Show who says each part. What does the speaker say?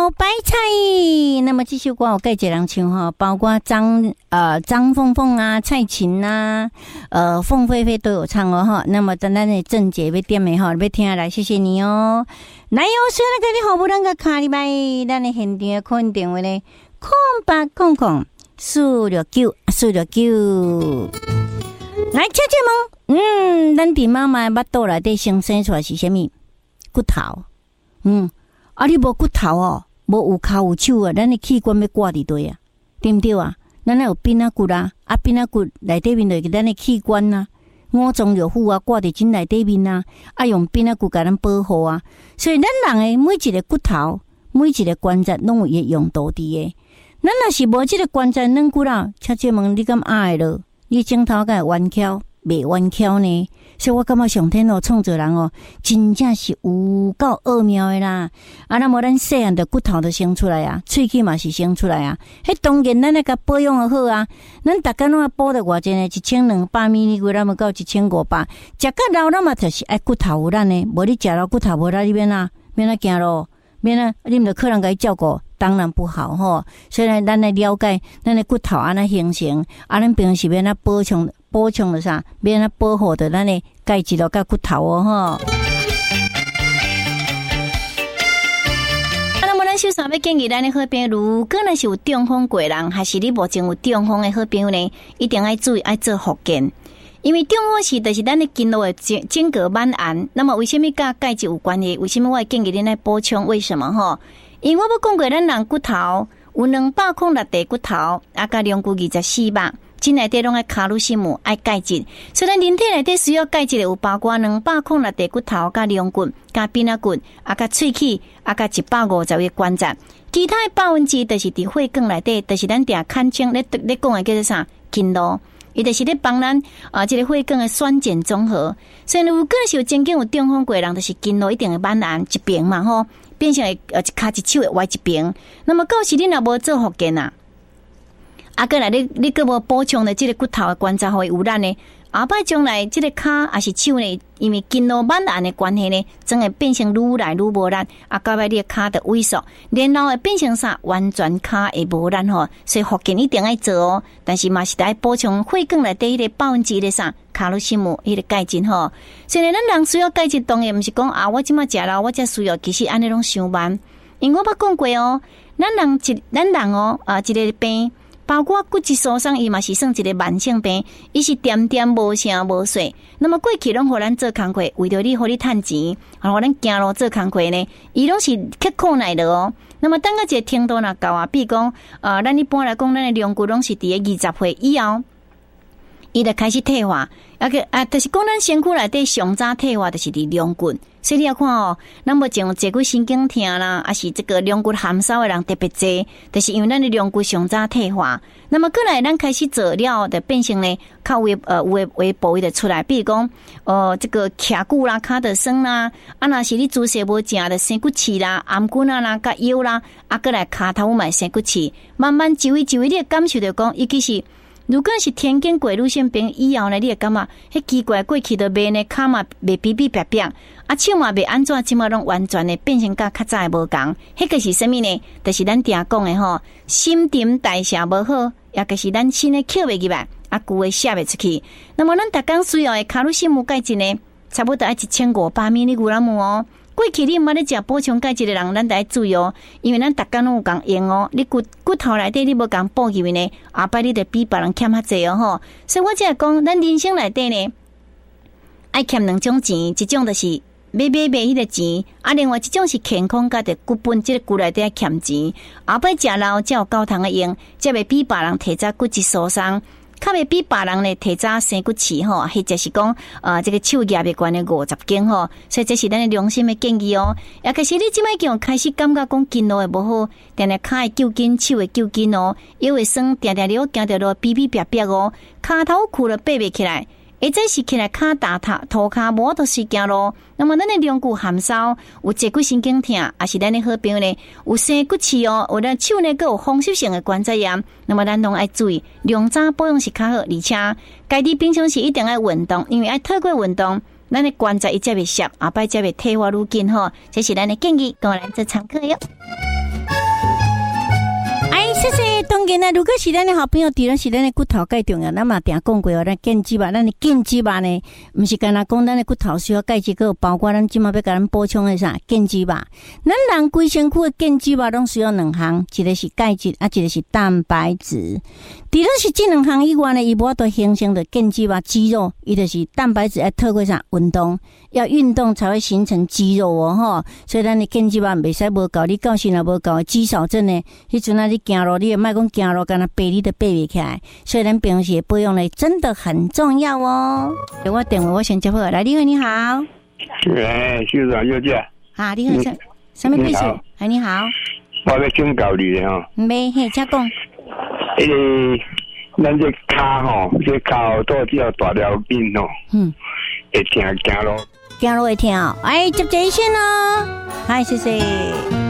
Speaker 1: 小白菜。那么这首歌有介几人唱哈，包括张凤凤啊、蔡琴啊、凤飞飞都有唱哦哈。那么咱的郑姐要点的哈，要听来，谢谢你哦。来哦，虽然跟你好不能个卡里拜，咱的现场可能电话呢，0800-469-469。来，姐姐们，咱伫妈妈巴肚内底生生出来是啥物？骨头，你无骨头哦，无有骹有手啊，咱的器官要挂伫对啊，对不对啊？咱有髌仔骨啊，髌仔骨内底面就是咱的器官啊，五脏六腑啊，挂伫真内底面啊，用髌仔骨甲咱保护啊。所以咱人的每一个骨头、每一个关节拢有伊用途伫的。咱若是无即个关节软骨啊，姐姐们，你敢爱咯？你镜头敢会弯翘，袂弯翘呢？所以我感觉上天创造人真正是有够奥妙的啦！那么咱细汉的骨头就生出来啊，喙齿嘛是生出来啊。迄当然咱那个保养好啊，咱大家拢要补得偌济呢，1200米哩骨，咱们到1500。食到老咱嘛就是爱骨头有咱呢，无你食了骨头无咱你免惊咯，免啊，你们就可能该照顾。当然不好吼，所以咱来了解咱的骨头安那形成，咱平时要那补充的啥，要那保护的咱的钙质咯，甲骨头哦吼。那么咱首先要建议咱的好朋友，如果若是有中风过人，还是你目前有中风的好朋友呢，一定要注意爱做复健，因为中风是就是咱的筋络的间隔蔓延。那么为什么甲钙质有关系？为什么我会建议你来补充？为什么吼？因为我要讲过，咱人骨头有206块骨头，加两骨24块，这内底拢爱卡路西姆，爱钙质。所以咱人体内底需要钙质的有包括206块骨头，加两骨，加髌仔骨，加喙齿，加150个关节。其他的1%就是伫血管内底，就是咱定看清咧讲的叫做啥经络。伊就是咧帮咱这个血管的酸碱中和。所以如果是有曾经有中风过人，就是经络一定会蔓延一边嘛吼。变成一脚一手的歪一边，那么到时你若无做复健啊，过来你个无补充的这个骨头的关节会有咱呢，后摆将来这个脚还是手呢，因为筋络蔓延的关系呢，真会变成愈来愈无力，到尾你的脚的萎缩，然后会变成啥，完全脚会无力吼，所以复健一定要做哦，但是嘛是得补充血管内底迄个1%的啥。卡路西姆迄个钙质吼，所以咱人需要钙质，当然毋是讲我即马食了我才需要，其实安尼拢伤慢。因为我捌讲过哦，咱人一个病，包括骨质疏松，伊嘛是算一个慢性病，伊是点点无声无息。那么过去拢互咱做工课，为着互你趁钱，互咱行路做工课呢，伊拢是刻苦耐劳哦。那么等到一个程度若到比如讲咱一般来讲，咱的量骨拢是伫个20岁以后。伊就开始退化，就是讲咱身躯内底上早退化，就是伫两骨。所以你要看哦，咱目前有坐骨神经痛啦，还是这个两骨含烧的人特别多，就是因为咱的两骨上早退化。那么过来咱开始做了，就变成呢，较微部位就出来，比如讲这个髂骨啦、骹的酸啦，若是你姿势无正的生骨刺啦、颔骨啦、甲腰啦，过来骹头买生骨刺，慢慢一位一位，你会感受到讲，尤其是。如果是天经过女性病以后呢，你会感觉迄奇怪过去的面呢，骹嘛袂比比白白，手嘛袂安怎，即嘛拢完全的变成甲较早的无共。迄个是啥物呢？就是咱定讲的吼，新陈代谢无好，也就是咱新的吸袂入来，旧的写袂出去。那么咱逐工需要的卡路西姆钙质呢，差不多要1500米哩古拉姆哦。过去你毋捌咧食补充钙质的人，咱得注意哦，因为咱逐工拢有共用哦。你骨头内底你无共补入呢，后摆你得比别人欠较济哦吼。所以我只讲，咱人生内底呢，爱欠2种钱，一种就是买迄个钱，另外一种是健康甲的骨本，这个骨内底爱欠钱，后摆食老才有够通的用，才袂比别人提早骨质疏松。较袂比别人咧提早生骨刺吼，或者是讲这个手举的关的50斤吼，所以这是咱的良心的建议哦。也可是你即摆叫开始感觉讲筋络会无好，定定脚会揪筋，手会揪筋哦，腰会酸，定定你要行着路比比白白哦，骹头箍了爬袂起来。或者是起来骹大涂骹无都是行路，那么咱的两骨含烧，有坐骨神经痛，还是咱的好朋友呢？有生骨刺哦，有咱手呢，有风湿性的关节炎，那么咱拢爱注意，量早保养是较好，而且家己平常时一定要运动，因为爱透过运动，咱的关节伊才袂涩，后摆才袂退化愈紧吼。这是咱的建议，跟我来做参考哟。 当然啦，如果是咱的好朋友，除了是咱的骨头介重要，咱嘛定讲过哦，咱健肌吧，咱的健肌吧呢，毋是干那讲咱的骨头需要钙质，个包括咱即马要甲咱补充的啥健肌吧。咱人规身躯的健肌吧，拢需要两项，一个是钙质，一个是蛋白质。除了是这两项以外呢，伊无法度形成的健肌吧肌肉，伊就是蛋白质要透过啥运动，要运动才会形成肌肉哦吼。所以咱的健肌吧袂使无够，你到时若无够肌少症呢，迄阵啊你行路，你也莫讲行路，干那爬你都爬袂起来。所以咱平时的保养呢，真的很重要哦。我电话我先接好，来，你好，你好。
Speaker 2: 邱长小姐。
Speaker 1: 啊，你好，什么意思？哎，你好。
Speaker 2: 我要请教你的吼。
Speaker 1: 没，嘿，请讲。
Speaker 2: 咱这骹吼，这骹肚只要大条筋吼，会疼行路。
Speaker 1: 行路会疼哦，哎，接一线哦，嗨，谢谢。